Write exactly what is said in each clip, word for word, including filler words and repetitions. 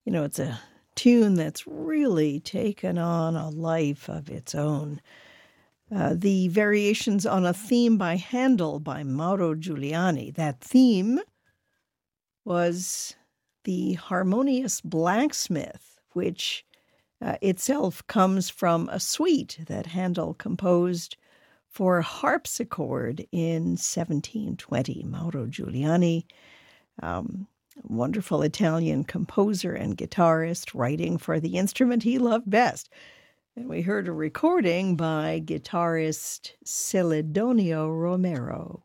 You know, it's a tune that's really taken on a life of its own. Uh, the variations on a theme by Handel by Mauro Giuliani. That theme was the Harmonious Blacksmith, which uh, itself comes from a suite that Handel composed for harpsichord in seventeen twenty. Mauro Giuliani, um, wonderful Italian composer and guitarist, writing for the instrument he loved best. And we heard a recording by guitarist Celedonio Romero.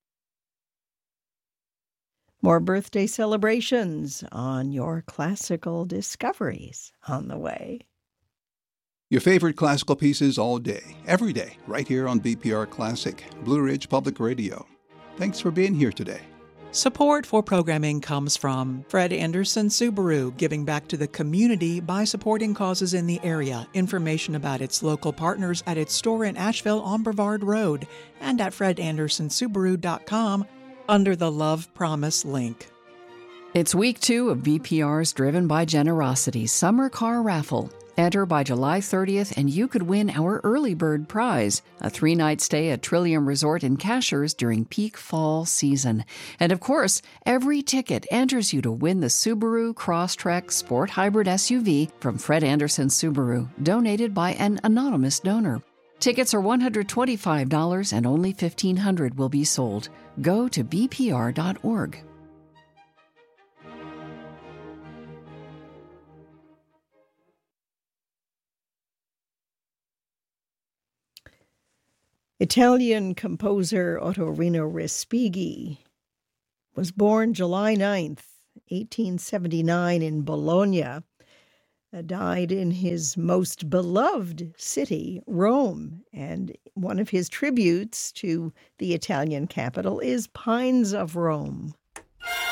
More birthday celebrations on your classical discoveries on the way. Your favorite classical pieces all day, every day, right here on B P R Classic, Blue Ridge Public Radio. Thanks for being here today. Support for programming comes from Fred Anderson Subaru, giving back to the community by supporting causes in the area. Information about its local partners at its store in Asheville on Brevard Road and at fred anderson subaru dot com under the Love Promise link. It's week two of B P R's Driven by Generosity Summer Car Raffle. Enter by July thirtieth and you could win our early bird prize, a three-night stay at Trillium Resort in Cashers during peak fall season. And of course, every ticket enters you to win the Subaru Crosstrek Sport Hybrid S U V from Fred Anderson Subaru, donated by an anonymous donor. Tickets are one hundred twenty-five dollars and only fifteen hundred will be sold. Go to b p r dot org. Italian composer Ottorino Respighi was born July ninth, eighteen seventy-nine in Bologna. Uh, died in his most beloved city, Rome. And one of his tributes to the Italian capital is Pines of Rome.